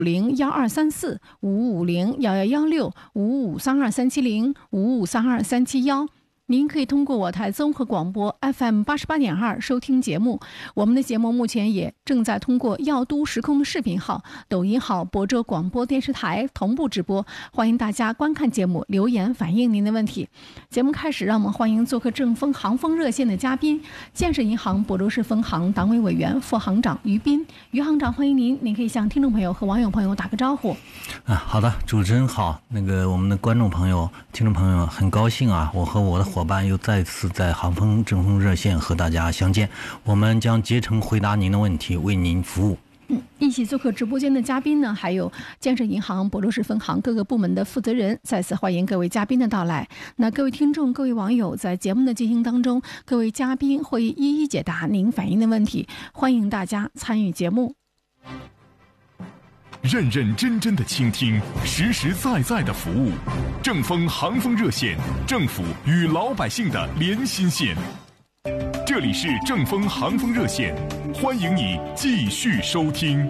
550550111655323705532371。您可以通过我台综合广播 FM 88.2收听节目。我们的节目目前也正在通过耀都时空视频号、抖音号、亳州广播电视台同步直播，欢迎大家观看节目，留言反映您的问题。节目开始，让我们欢迎做客正风航风热线的嘉宾，建设银行亳州市分行党委委员、副行长于斌。于行长，欢迎您，您可以向听众朋友和网友朋友打个招呼。 好的，主持人好，我们的观众朋友、听众朋友，很高兴啊，我和我的伙伴又再次在航风正风热线和大家相见，我们将竭诚回答您的问题，为您服务。 一起做客直播间的嘉宾呢，还有建设银行亳州市分行各个部门的负责人。再次欢迎各位嘉宾的到来。那各位听众、各位网友，在节目的进行当中，各位嘉宾会一一解答您反映的问题，欢迎大家参与节目。 认认真真的倾听，实实在在的服务。正风航风热线，政府与老百姓的连心线。这里是正风航风热线，欢迎你继续收听。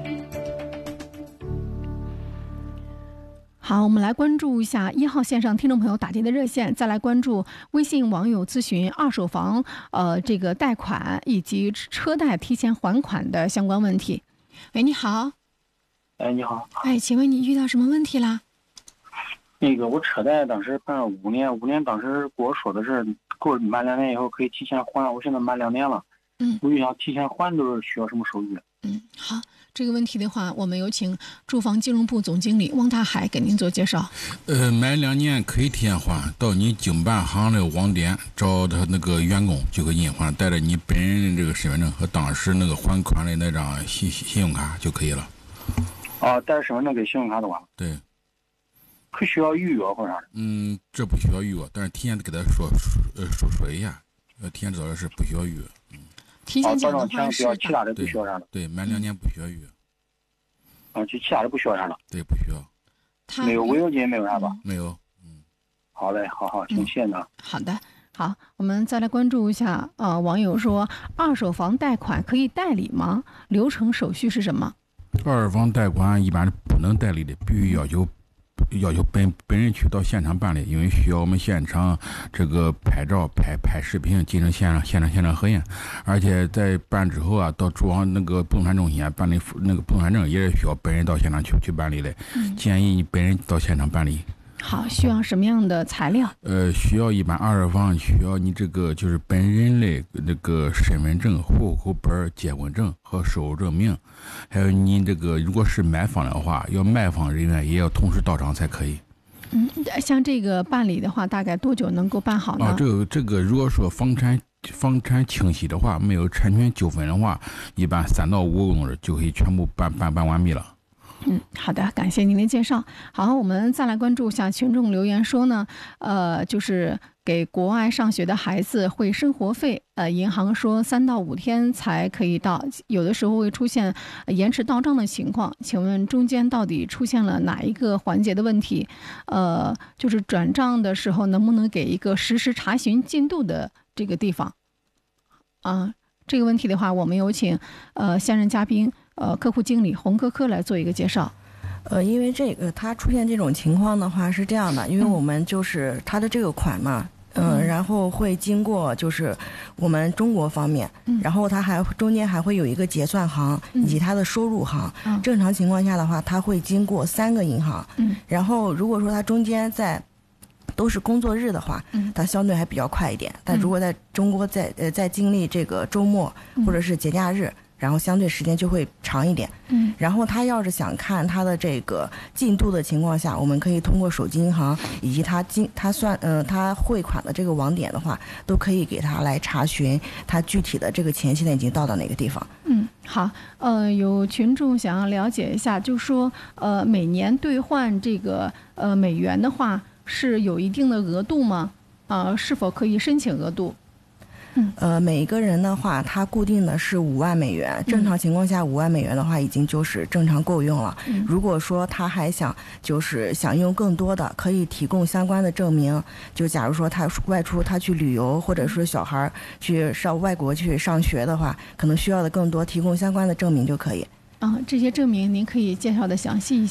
好，我们来关注一下1号线上听众朋友打进的热线，再来关注微信网友咨询二手房这个贷款以及车贷提前还款的相关问题。喂，你好。 你好。 请问你遇到什么问题啦？ 我车贷当时办了5年，当时给我说的是过满2年以后可以提前还，我现在满2年了。我就想提前还都是需要什么手续？ 好，这个问题的话，我们有请住房金融部总经理汪大海给您做介绍。 满2年可以提前还，到你经办行的网点找他那个员工就可以印还，带着你本人的这个身份证和当时那个还款的那张信用卡就可以了。 带着身份证跟信用卡都完了。 对。 可需要预约或啥的？ 这不需要预约，但是提前给他说一下，提前知道的是不需要预约。 提前讲的话是其他的不需要啥的。 对，满2年不需要预约。 就其他的不需要啥的。 对，不需要。 没有违约金，没有啥吧？ 没有。 好嘞，好，请谢呢。 好的。好，我们再来关注一下网友说，二手房贷款可以代理吗？流程手续是什么？ 二手房贷款一般是不能代理的，必须要求本人去到现场办理，因为需要我们现场这个拍照、拍视频进行现场核验，而且在办之后啊，到住房那个不动产中心办理那个不动产证也是需要本人到现场去办理的。建议你本人到现场办理。 好，需要什么样的材料？ 需要一般二手房需要你这个就是本人的那个身份证、户口本、结婚证和收入证明，还有你这个如果是买房的话，要卖方人员也要同时到场才可以。 像这个办理的话，大概多久能够办好呢？ 这个如果说房产清晰的话，没有产权纠纷的话，一般3到5个工作日就可以全部办完毕了。 好的，感谢您的介绍。好，我们再来关注一下群众留言说呢，就是给国外上学的孩子汇生活费，银行说3到5天才可以到，有的时候会出现延迟到账的情况，请问中间到底出现了哪一个环节的问题？就是转账的时候能不能给一个实时查询进度的这个地方？这个问题的话，我们有请现任嘉宾客户经理洪科来做一个介绍。 因为这个它出现这种情况的话是这样的，因为我们就是它的这个款嘛，然后会经过就是我们中国方面，然后它中间还会有一个结算行以及它的收入行。正常情况下的话，它会经过3个银行。然后如果说它中间都是工作日的话，它相对还比较快一点。但如果在中国在经历这个周末或者是节假日，然后相对时间就会长一点。然后他要是想看他的这个进度的情况下，我们可以通过手机银行以及他汇款的这个网点的话，都可以给他来查询他具体的这个钱现在已经到哪个地方。 好，有群众想要了解一下，就说每年兑换这个美元的话是有一定的额度吗？是否可以申请额度？ 每一个人的话，他固定的是5万美元。正常情况下，5万美元的话已经就是正常够用了。如果说他还想用更多的，可以提供相关的证明。就假如说他外出，他去旅游，或者是小孩去上外国去上学的话，可能需要的更多，提供相关的证明就可以。 这些证明您可以介绍的详细一些。